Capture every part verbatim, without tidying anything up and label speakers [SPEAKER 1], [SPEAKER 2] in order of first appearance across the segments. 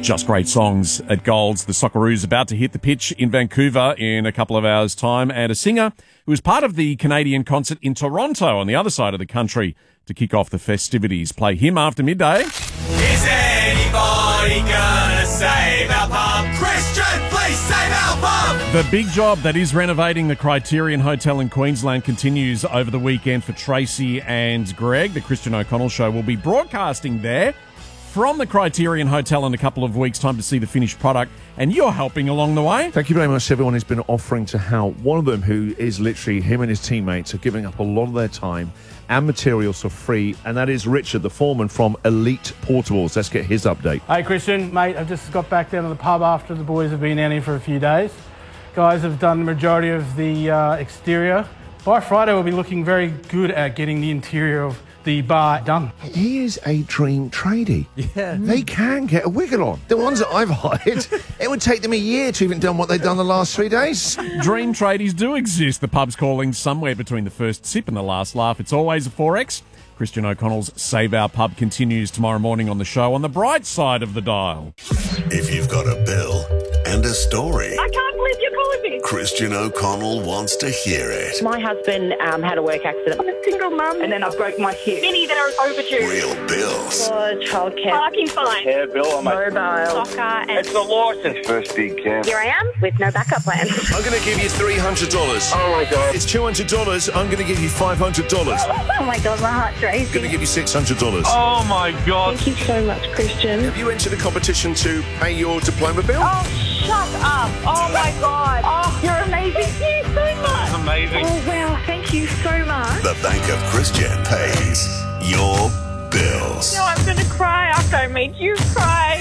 [SPEAKER 1] Just great songs at Golds. The Socceroos about to hit the pitch in Vancouver in a couple of hours' time, and a singer who was part of the Canadian concert in Toronto on the other side of the country to kick off the festivities. Play him after midday.
[SPEAKER 2] Is anybody gonna save our pub? Christian, please save our pub!
[SPEAKER 1] The big job that is renovating the Criterion Hotel in Queensland continues over the weekend for Tracy and Greg. The Christian O'Connell Show will be broadcasting there from the Criterion Hotel in a couple of weeks' time to see the finished product, and you're helping along the way.
[SPEAKER 3] Thank you very much to everyone who's been offering to help. One of them, who is literally him and his teammates, are giving up a lot of their time and materials for free, and that is Richard, the foreman from Elite Portables. Let's get his update.
[SPEAKER 4] Hey Christian, mate, I've just got back down to the pub after the boys have been down here for a few days. Guys have done the majority of the uh, exterior. By Friday, we'll be looking very good at getting the interior of the bar done.
[SPEAKER 3] He is a dream tradie.
[SPEAKER 4] Yeah.
[SPEAKER 3] They can get a wiggle on. The ones that I've hired, it would take them a year to even done what they've done the last three days.
[SPEAKER 1] Dream tradies do exist. The pub's calling somewhere between the first sip and the last laugh. It's always a four X. Christian O'Connell's Save Our Pub continues tomorrow morning on the show on the bright side of the dial.
[SPEAKER 5] If you've got a bill and a story,
[SPEAKER 6] I can't believe you're calling me.
[SPEAKER 5] Christian O'Connell wants to hear it.
[SPEAKER 6] My husband um, had a work accident. I'm a single mum, and then I broke my hip. Many that are overdue.
[SPEAKER 5] Real bills.
[SPEAKER 6] For childcare. Parking fine.
[SPEAKER 7] Care bill on my
[SPEAKER 6] Mobile. Soccer. And
[SPEAKER 7] It's the license. First big camp.
[SPEAKER 6] here I am with no backup plan.
[SPEAKER 5] I'm going to give you three hundred dollars.
[SPEAKER 7] Oh my God.
[SPEAKER 5] It's two hundred dollars. I'm going to give you five hundred dollars.
[SPEAKER 6] Oh my God, my heart's
[SPEAKER 5] I'm going to
[SPEAKER 6] racing.
[SPEAKER 5] give you six hundred dollars.
[SPEAKER 7] Oh my God.
[SPEAKER 6] Thank you so much, Christian.
[SPEAKER 5] Have you entered a competition to pay your diploma bill?
[SPEAKER 6] Oh, shut up. Oh my God. Oh, you're amazing. Thank you so much.
[SPEAKER 7] Amazing.
[SPEAKER 6] Oh, wow. Thank you so much.
[SPEAKER 5] The Bank of Christian pays your bills.
[SPEAKER 6] No, I'm going to cry after I made you cry.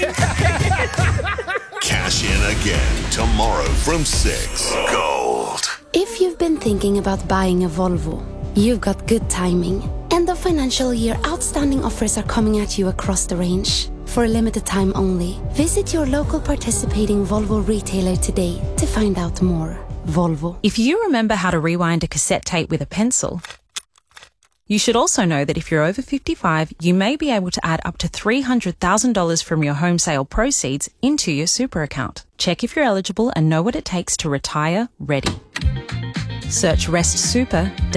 [SPEAKER 5] Cash in again tomorrow from six. Gold.
[SPEAKER 8] If you've been thinking about buying a Volvo, you've got good timing. End of financial year outstanding offers are coming at you across the range. For a limited time only, visit your local participating Volvo retailer today to find out more. Volvo.
[SPEAKER 9] If you remember how to rewind a cassette tape with a pencil, you should also know that if you're over fifty-five, you may be able to add up to three hundred thousand dollars from your home sale proceeds into your super account. Check if you're eligible and know what it takes to retire ready. Search Rest Super